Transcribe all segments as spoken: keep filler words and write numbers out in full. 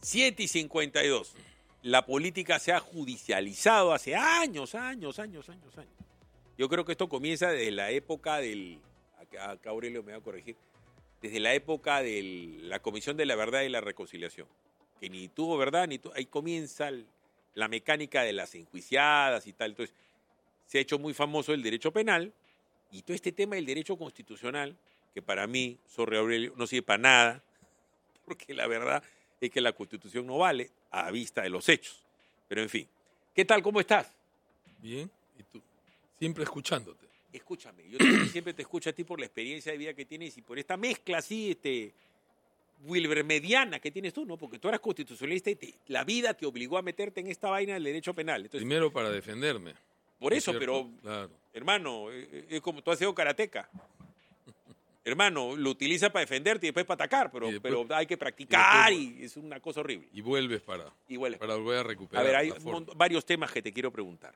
siete y cincuenta y dos. La política se ha judicializado hace años, años, años, años, años. Yo creo que esto comienza desde la época del... Acá, acá Aurelio me va a corregir. Desde la época de la Comisión de la Verdad y la Reconciliación. Que ni tuvo verdad, ni tuvo... Ahí comienza el, la mecánica de las enjuiciadas y tal. Entonces, se ha hecho muy famoso el derecho penal y todo este tema del derecho constitucional, que para mí, sorry Aurelio, no sirve para nada, porque la verdad es que la Constitución no vale a vista de los hechos. Pero en fin, ¿qué tal? ¿Cómo estás? Bien, ¿y tú? Siempre escuchándote. Escúchame, yo también siempre te escucho a ti por la experiencia de vida que tienes y por esta mezcla así, este, wilbermediana que tienes tú, ¿no? Porque tú eras constitucionalista y te, la vida te obligó a meterte en esta vaina del derecho penal. Entonces, primero para defenderme. por eso, ¿cierto? pero, claro. hermano, es como tú has sido karateca. Hermano, lo utiliza para defenderte y después para atacar, pero, después, pero hay que practicar y, después, y es una cosa horrible. Y vuelves para, y vuelves. para volver a recuperar. A ver, hay varios temas que te quiero preguntar.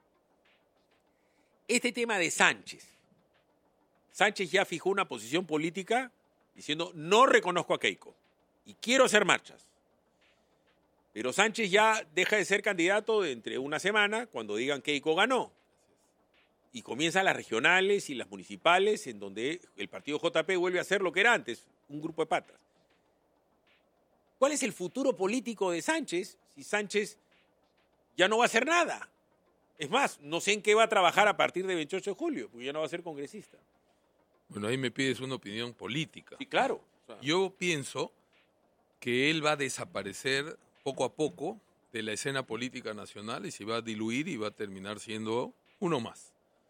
Este tema de Sánchez. Sánchez ya fijó una posición política diciendo no reconozco a Keiko y quiero hacer marchas. Pero Sánchez ya deja de ser candidato de entre una semana cuando digan Keiko ganó. Y comienzan las regionales y las municipales en donde el partido J P vuelve a ser lo que era antes, un grupo de patas. ¿Cuál es el futuro político de Sánchez si Sánchez ya no va a hacer nada? Es más, no sé en qué va a trabajar a partir del veintiocho de julio, porque ya no va a ser congresista. Bueno, ahí me pides una opinión política. Sí, claro. O sea, yo pienso que él va a desaparecer poco a poco de la escena política nacional y se va a diluir y va a terminar siendo uno más.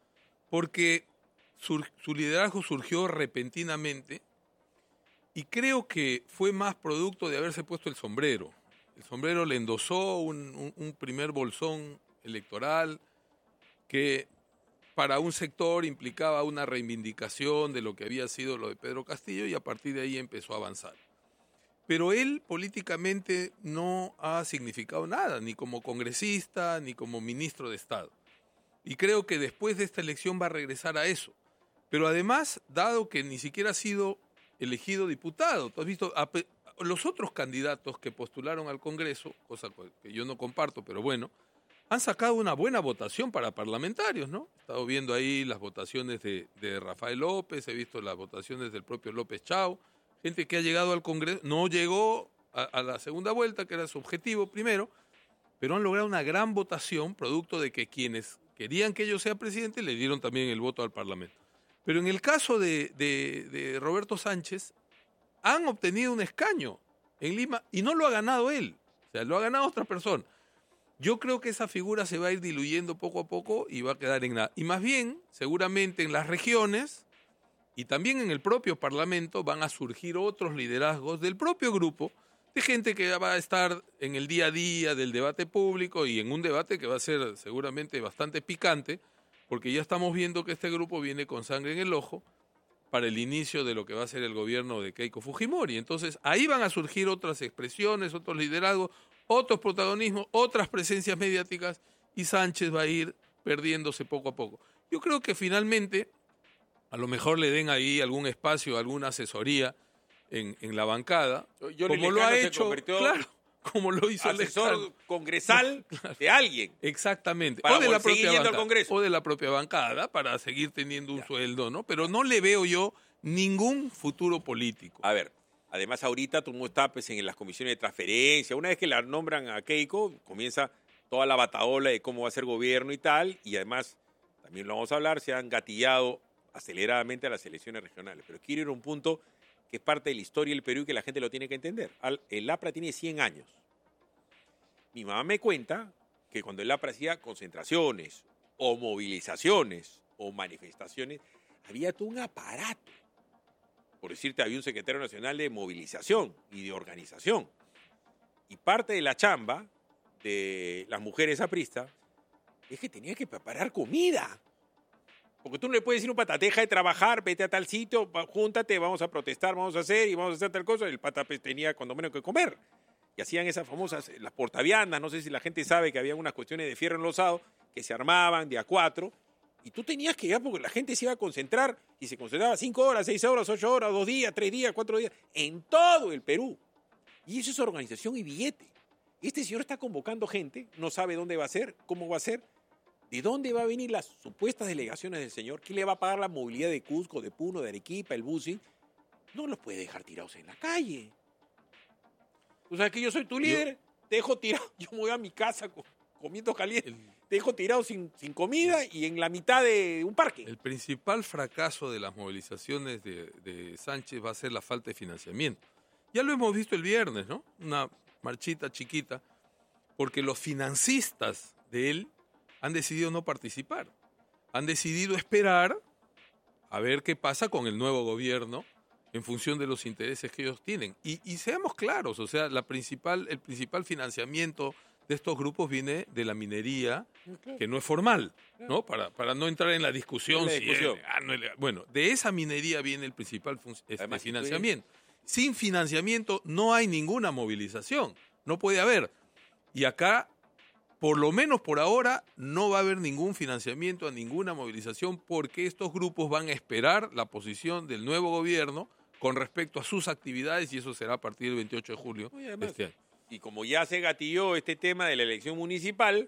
Porque su, su liderazgo surgió repentinamente y creo que fue más producto de haberse puesto el sombrero. El sombrero le endosó un, un, un primer bolsón electoral que para un sector implicaba una reivindicación de lo que había sido lo de Pedro Castillo y a partir de ahí empezó a avanzar. Pero él políticamente no ha significado nada, ni como congresista, ni como ministro de Estado. Y creo que después de esta elección va a regresar a eso. Pero además, dado que ni siquiera ha sido elegido diputado, tú has visto a los otros candidatos que postularon al Congreso, cosa que yo no comparto, pero bueno, han sacado una buena votación para parlamentarios, ¿no? He estado viendo ahí las votaciones de, de Rafael López, he visto las votaciones del propio López Chau, gente que ha llegado al Congreso, no llegó a, a la segunda vuelta, que era su objetivo primero, pero han logrado una gran votación, producto de que quienes querían que ellos sean presidente le dieron también el voto al Parlamento. Pero en el caso de, de, de Roberto Sánchez, han obtenido un escaño en Lima y no lo ha ganado él, o sea, lo ha ganado otra persona. Yo creo que esa figura se va a ir diluyendo poco a poco y va a quedar en nada. Y más bien, seguramente en las regiones y también en el propio Parlamento van a surgir otros liderazgos del propio grupo, de gente que va a estar en el día a día del debate público y en un debate que va a ser seguramente bastante picante, porque ya estamos viendo que este grupo viene con sangre en el ojo para el inicio de lo que va a ser el gobierno de Keiko Fujimori. Entonces, ahí van a surgir otras expresiones, otros liderazgos, otros protagonismos, otras presencias mediáticas y Sánchez va a ir perdiéndose poco a poco. Yo creo que finalmente a lo mejor le den ahí algún espacio, alguna asesoría en, en la bancada, yo como lo ha hecho, claro, como lo hizo asesor Lescano. Congresal claro. de alguien. Exactamente. Para o de la propia yendo bancada, al Congreso. o de la propia bancada para seguir teniendo un ya. sueldo, ¿no? Pero no le veo yo ningún futuro político. A ver, además ahorita tú no estás pues, en las comisiones de transferencia. Una vez que la nombran a Keiko, comienza toda la bataola de cómo va a ser gobierno y tal, y además, también lo vamos a hablar, se han gatillado aceleradamente a las elecciones regionales. Pero quiero ir a un punto que es parte de la historia del Perú y que la gente lo tiene que entender. El APRA tiene cien años. Mi mamá me cuenta que cuando el APRA hacía concentraciones o movilizaciones o manifestaciones, había todo un aparato. Por decirte, había un secretario nacional de movilización y de organización. Y parte de la chamba de las mujeres apristas es que tenía que preparar comida. Porque tú no le puedes decir a un pata, deja de trabajar, vete a tal sitio, júntate, vamos a protestar, vamos a hacer y vamos a hacer tal cosa. El pata pues, tenía cuando menos que comer. Y hacían esas famosas, las portaviandas, no sé si la gente sabe que había unas cuestiones de fierro enlosado que se armaban de a cuatro. Y tú tenías que ir porque la gente se iba a concentrar y se concentraba cinco horas, seis horas, ocho horas, dos días, tres días, cuatro días, en todo el Perú. Y eso es organización y billete. Este señor está convocando gente, no sabe dónde va a ser, cómo va a ser, de dónde va a venir las supuestas delegaciones del señor, quién le va a pagar la movilidad de Cusco, de Puno, de Arequipa, el busing. No los puede dejar tirados en la calle. O sea, que yo soy tu líder, yo, te dejo tirado, yo me voy a mi casa comiendo caliente, el, te dejo tirado sin, sin comida y en la mitad de un parque. El principal fracaso de las movilizaciones de, de Sánchez va a ser la falta de financiamiento. Ya lo hemos visto el viernes, ¿no? Una marchita chiquita, porque los financistas de él han decidido no participar. Han decidido esperar a ver qué pasa con el nuevo gobierno en función de los intereses que ellos tienen. Y, y seamos claros, o sea, la principal, el principal financiamiento de estos grupos viene de la minería, que no es formal, ¿no? Para, para no entrar en la discusión. La discusión. Si es, ah, no es, bueno, de esa minería viene el principal este, Además, financiamiento. Si Sin financiamiento no hay ninguna movilización, no puede haber. Y acá, por lo menos por ahora, no va a haber ningún financiamiento a ninguna movilización porque estos grupos van a esperar la posición del nuevo gobierno con respecto a sus actividades y eso será a partir del veintiocho de julio Oye, además, de este año. Y como ya se gatilló este tema de la elección municipal,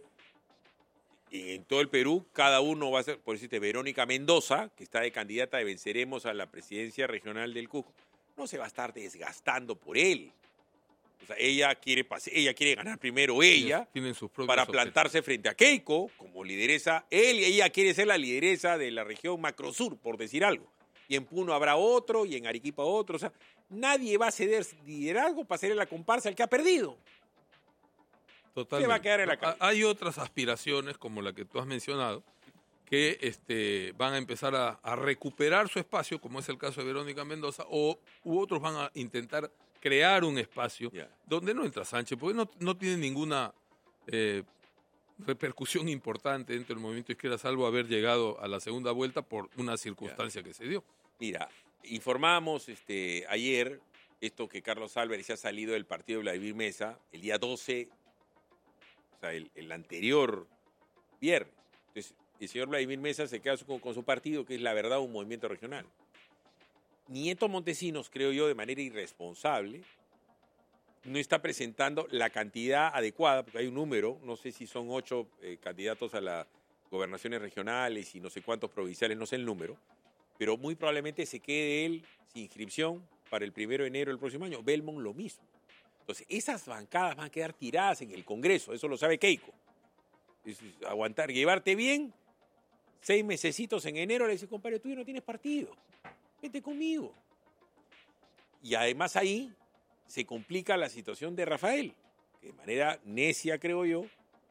en todo el Perú, cada uno va a ser, por decirte, Verónica Mendoza, que está de candidata de Venceremos a la presidencia regional del Cusco, no se va a estar desgastando por él. O sea, ella quiere, ella quiere ganar primero ella sus para plantarse objetivos frente a Keiko como lideresa. Él, ella quiere ser la lideresa de la región Macrosur, por decir algo. Y en Puno habrá otro, y en Arequipa otro. O sea, nadie va a ceder liderazgo para hacerle la comparsa al que ha perdido. Totalmente. Se va a quedar en la calle. Hay otras aspiraciones, como la que tú has mencionado, que este, van a empezar a, a recuperar su espacio, como es el caso de Verónica Mendoza, o u otros van a intentar crear un espacio yeah. donde no entra Sánchez, porque no, no tiene ninguna eh, repercusión importante dentro del movimiento izquierda, salvo haber llegado a la segunda vuelta por una circunstancia yeah. que se dio. Mira, informamos este, ayer esto que Carlos Álvarez ha salido del partido de Vladimir Mesa el día doce, o sea, el, el anterior viernes. Entonces, el señor Vladimir Mesa se queda con, con su partido, que es la verdad un movimiento regional. Nieto Montesinos, creo yo, de manera irresponsable, no está presentando la cantidad adecuada, porque hay un número, no sé si son ocho eh, candidatos a las gobernaciones regionales y no sé cuántos provinciales, no sé el número, pero muy probablemente se quede él sin inscripción para el primero de enero del próximo año. Belmont lo mismo. Entonces, esas bancadas van a quedar tiradas en el Congreso, eso lo sabe Keiko. Es aguantar, llevarte bien, seis mesecitos en enero, le dice, compadre, tú ya no tienes partido. Vete conmigo. Y además ahí se complica la situación de Rafael, que de manera necia, creo yo,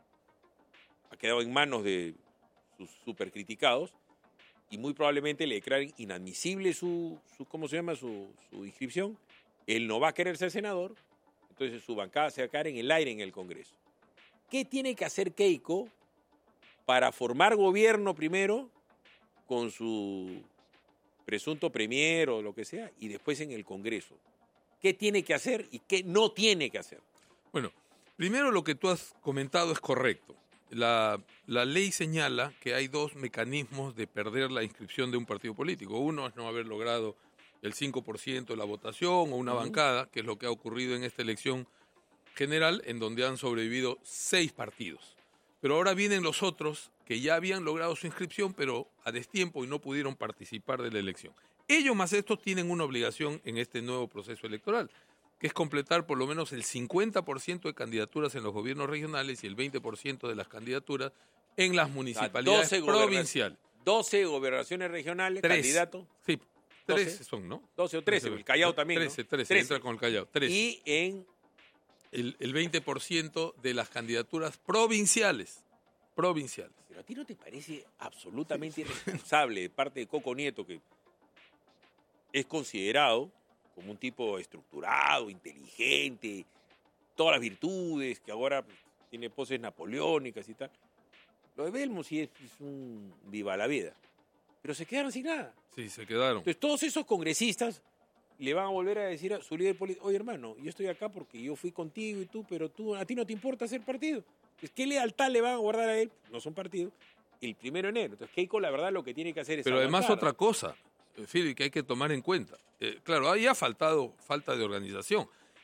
ha quedado en manos de sus supercriticados y muy probablemente le declaren inadmisible su, su ¿cómo se llama? Su, su inscripción. Él no va a querer ser senador, entonces su bancada se va a quedar en el aire en el Congreso. ¿Qué tiene que hacer Keiko para formar gobierno primero con su presunto premier o lo que sea, y después en el Congreso? ¿Qué tiene que hacer y qué no tiene que hacer? Bueno, primero lo que tú has comentado es correcto. La, la ley señala que hay dos mecanismos de perder la inscripción de un partido político. Uno es no haber logrado el cinco por ciento de la votación o una uh-huh. bancada, que es lo que ha ocurrido en esta elección general, en donde han sobrevivido seis partidos. Pero ahora vienen los otros que ya habían logrado su inscripción, pero a destiempo y no pudieron participar de la elección. Ellos más estos tienen una obligación en este nuevo proceso electoral, que es completar por lo menos el cincuenta por ciento de candidaturas en los gobiernos regionales y el veinte por ciento de las candidaturas en las municipalidades doce provinciales. doce gobernaciones regionales, Tres. candidatos. Sí, trece son, ¿no? doce o trece, el Callao también, trece, ¿no? trece, entra con el Callao. trece. Y en... El, el veinte por ciento de las candidaturas provinciales. Provinciales. Pero a ti no te parece absolutamente irresponsable de parte de Coco Nieto, que es considerado como un tipo estructurado, inteligente, todas las virtudes, que ahora tiene poses napoleónicas y tal. Lo de Belmont sí es, es un viva la vida. Pero se quedaron sin nada. Sí, se quedaron. Entonces todos esos congresistas le van a volver a decir a su líder político, oye hermano, yo estoy acá porque yo fui contigo y tú, pero tú, a ti no te importa ser partido. Entonces, ¿qué lealtad le van a guardar a él? No son partidos. El primero de enero. Entonces Keiko, la verdad, lo que tiene que hacer es Pero aguantar. además otra cosa, Fili, que hay que tomar en cuenta. Eh, claro, ahí ha faltado falta de organización.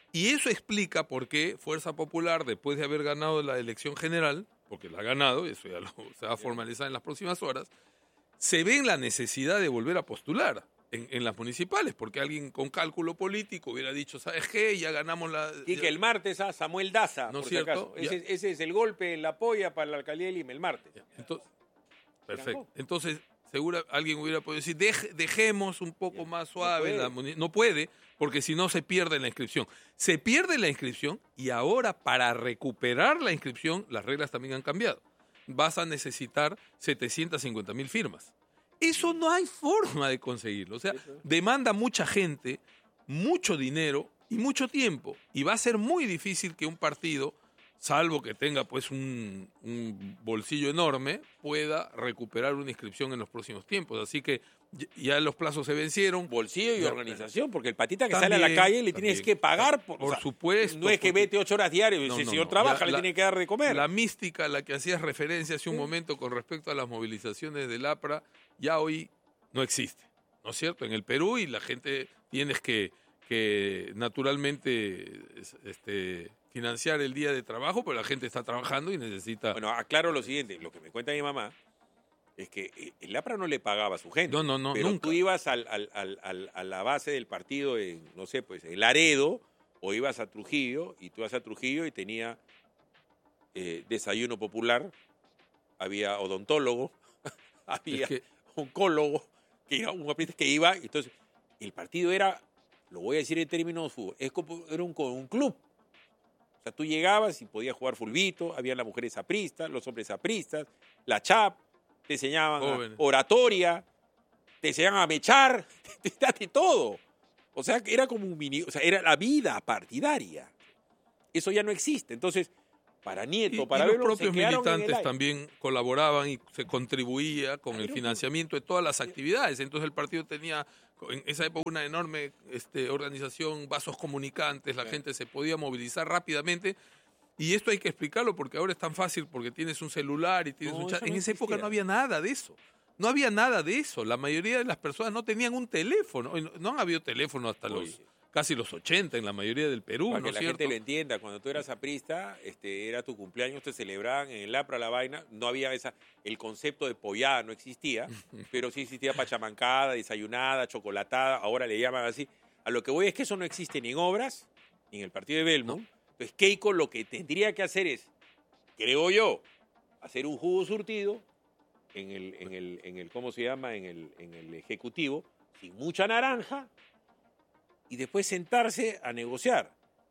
Y eso explica por qué Fuerza Popular, después de haber ganado la elección general, porque la ha ganado, y eso ya lo, se va a formalizar en las próximas horas, se ve en la necesidad de volver a postular en, en las municipales, porque alguien con cálculo político hubiera dicho, ¿sabes qué? Ya ganamos la... Y que el martes a Samuel Daza, ¿No por es si cierto? acaso. Ya. Ese, ese es el golpe en la polla para la alcaldía de Lima, el martes. Entonces, perfecto. Entonces, seguro alguien hubiera podido decir, "Deje- dejemos un poco más suave. No la puede. muni-". No puede, porque si no se pierde la inscripción. Se pierde la inscripción y ahora para recuperar la inscripción las reglas también han cambiado. Vas a necesitar setecientas cincuenta mil firmas. Eso no hay forma de conseguirlo. O sea, demanda mucha gente, mucho dinero y mucho tiempo. Y va a ser muy difícil que un partido, salvo que tenga pues un, un bolsillo enorme, pueda recuperar una inscripción en los próximos tiempos. Así que ya- ya los plazos se vencieron. Bolsillo y Ya- organización, porque el patita que También, sale a la calle le tienes también. que pagar. Por, Por o sea, supuesto, No es que porque- vete ocho horas diarias, No, si el no, señor no. trabaja, Ya le la- tiene que dar de comer. La mística a la que hacías referencia hace un momento con respecto a las movilizaciones del APRA, ya hoy no existe, ¿no es cierto? En el Perú y la gente tienes que, que naturalmente es- este, financiar el día de trabajo, pero la gente está trabajando y necesita... Bueno, aclaro lo siguiente, lo que me cuenta mi mamá es que eh, el APRA no le pagaba a su gente. No, no, no, pero nunca. tú ibas al, al- al- al- a la base del partido en, no sé, pues en Laredo, o ibas a Trujillo, y tú ibas a Trujillo y tenía eh, desayuno popular, había odontólogo, había Es que- oncólogo, que era un aprieto que iba, y entonces el partido era, lo voy a decir en términos de fútbol, es como- era un, un club. O sea, tú llegabas y podías jugar fulbito, había las mujeres apristas, los hombres apristas, la chap, te enseñaban a- Jóvenes. oratoria, te enseñaban a mechar, te, te, te- todo. O sea, que era como un mini, o sea, era la vida partidaria. Eso ya no existe. Entonces, para Nieto, Y, para y los Bello, se propios quedaron en el militantes aire. también colaboraban y se contribuía con el Claro. financiamiento de todas las actividades. Entonces el partido tenía en esa época una enorme este, organización, vasos comunicantes, la Claro. gente se podía movilizar rápidamente. Y esto hay que explicarlo porque ahora es tan fácil porque tienes un celular y tienes No, un chat. eso En no esa época existía. no había nada de eso. No había nada de eso. La mayoría de las personas no tenían un teléfono. No, no han habido teléfono hasta Oye. los casi los ochenta en la mayoría del Perú, Para ¿no que es la cierto? gente lo entienda, cuando tú eras aprista, este, era tu cumpleaños, te celebraban en el APRA la vaina, no había esa, el concepto de pollada no existía, pero sí existía pachamancada, desayunada, chocolatada, ahora le llaman así. A lo que voy es que eso no existe ni en obras, ni en el partido de Belmont. Entonces Keiko lo que tendría que hacer es, creo yo, hacer un jugo surtido en el, en el, en el ¿cómo se llama? En el, en el ejecutivo, sin mucha naranja, y después sentarse a negociar.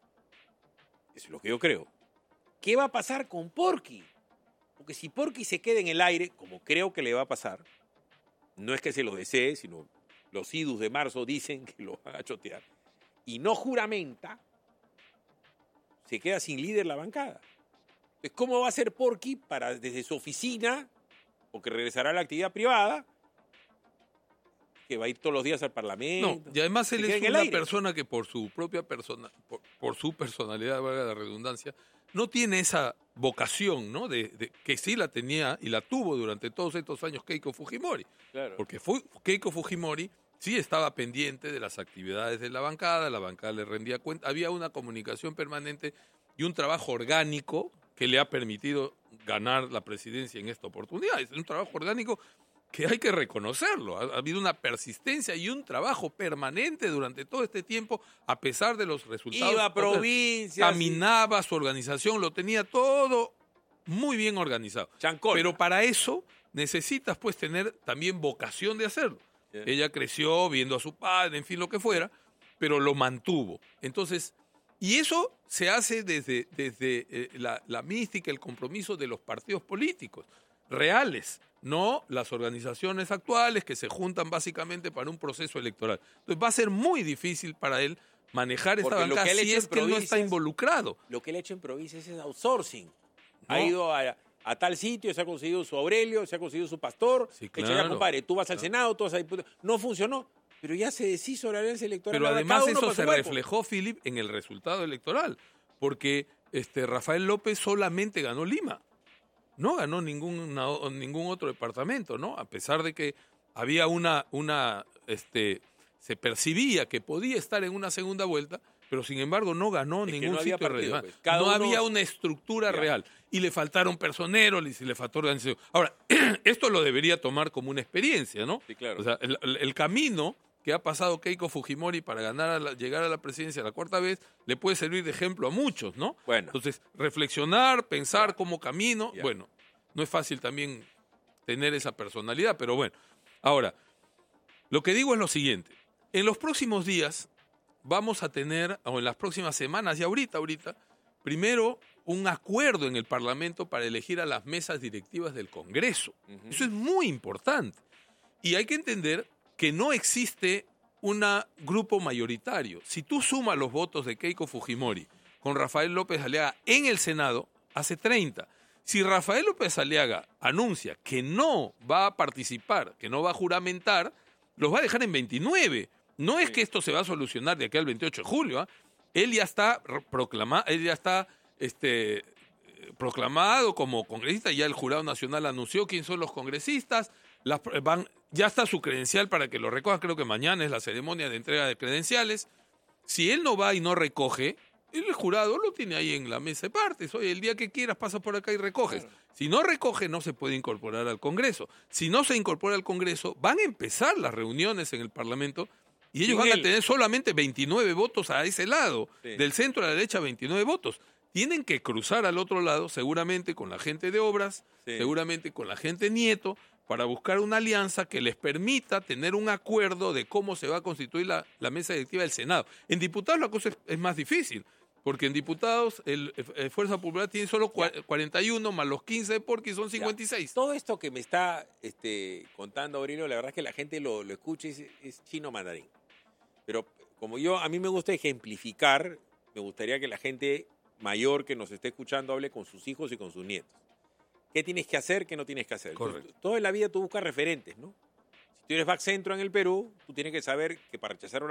Eso es lo que yo creo. ¿Qué va a pasar con Porky? Porque si Porky se queda en el aire, como creo que le va a pasar, no es que se lo desee, sino los idus de marzo dicen que lo van a chotear, y no juramenta, se queda sin líder la bancada. Entonces, ¿cómo va a ser Porky para desde su oficina, o que regresará a la actividad privada, que va a ir todos los días al Parlamento? No, y además Se él queda es en el una aire. persona que por su propia persona, por, por su personalidad, valga la redundancia, no tiene esa vocación, ¿no? De, de- que sí la tenía y la tuvo durante todos estos años Keiko Fujimori. Claro. Porque fu- Keiko Fujimori sí estaba pendiente de las actividades de la bancada, la bancada le rendía cuenta, había una comunicación permanente y un trabajo orgánico que le ha permitido ganar la presidencia en esta oportunidad. Es un trabajo orgánico que hay que reconocerlo. Ha, ha habido una persistencia y un trabajo permanente durante todo este tiempo, a pesar de los resultados. Iba a O sea, provincias. caminaba, su organización lo tenía todo muy bien organizado. Chancona. Pero para eso necesitas pues tener también vocación de hacerlo. Yeah. Ella creció viendo a su padre, en fin, lo que fuera, pero lo mantuvo. Entonces, y eso se hace desde, desde eh, la, la mística, el compromiso de los partidos políticos reales, no las organizaciones actuales que se juntan básicamente para un proceso electoral. Entonces va a ser muy difícil para él manejar esta Porque lo bancada que él ha si hecho es en que él no está provincias- involucrado. Lo que él ha hecho en provincias es outsourcing. Ha No. ido a, a tal sitio, se ha conseguido su Aurelio, se ha conseguido su pastor. Sí, Echa ya, claro. compadre, tú vas al Claro. Senado, tú vas a diputado. No funcionó, pero ya se deshizo la alianza electoral. Pero Ahora además cada uno eso para se su hueco. reflejó, Philip, en el resultado electoral, porque este, Rafael López solamente ganó Lima, no ganó ningún, ningún otro departamento, ¿no? A pesar de que había una, una este, se percibía que podía estar en una segunda vuelta, pero sin embargo no ganó Es que ningún no había sitio partido, relevante. pues. Cada No uno- había una estructura Ya. real. Y le faltaron personeros, y le faltó organización. Ahora, esto lo debería tomar como una experiencia, ¿no? Sí, claro. O sea, el, el- el camino que ha pasado Keiko Fujimori para ganar a la- llegar a la presidencia la cuarta vez le puede servir de ejemplo a muchos, ¿no? Bueno. Entonces, reflexionar, pensar Ya. cómo camino, Ya. bueno, no es fácil también tener esa personalidad, pero bueno. Ahora, lo que digo es lo siguiente. En los próximos días vamos a tener, o en las próximas semanas y ahorita, ahorita, primero un acuerdo en el Parlamento para elegir a las mesas directivas del Congreso. Ujú. Eso es muy importante. Y hay que entender que no existe un grupo mayoritario. Si tú sumas los votos de Keiko Fujimori con Rafael López Aliaga en el Senado, hace treinta. Si Rafael López Aliaga anuncia que no va a participar, que no va a juramentar, los va a dejar en veintinueve. No es Sí. que esto se va a solucionar de aquí al veintiocho de julio. ¿ah? Él ya está proclamado, él ya está este, proclamado como congresista, ya el Jurado Nacional anunció quién son los congresistas, las, van, ya está su credencial para que lo recoja, creo que mañana es la ceremonia de entrega de credenciales. Si él no va y no recoge, el jurado lo tiene ahí en la mesa de partes. Oye, el día que quieras pasa por acá y recoges. Claro. Si no recoge, no se puede incorporar al Congreso. Si no se incorpora al Congreso, van a empezar las reuniones en el Parlamento y ellos Sin van a él. tener solamente veintinueve votos a ese lado. Sí. Del centro a la derecha, veintinueve votos. Tienen que cruzar al otro lado, seguramente con la gente de obras, Sí. seguramente con la gente Nieto, para buscar una alianza que les permita tener un acuerdo de cómo se va a constituir la, la mesa directiva del Senado. En diputados la cosa es, es más difícil, porque en diputados el, el Fuerza Popular tiene solo cua- cuarenta y uno, más los quince de Porqui son cincuenta y seis. Todo esto que me está este, contando Aurelio, la verdad es que la gente lo, lo escucha y es, es chino mandarín. Pero como yo, a mí me gusta ejemplificar, me gustaría que la gente mayor que nos esté escuchando hable con sus hijos y con sus nietos. ¿Qué tienes que hacer? ¿Qué no tienes que hacer? Correcto. Entonces, toda la vida tú buscas referentes, ¿no? Si tú eres back centro en el Perú, tú tienes que saber que para rechazar una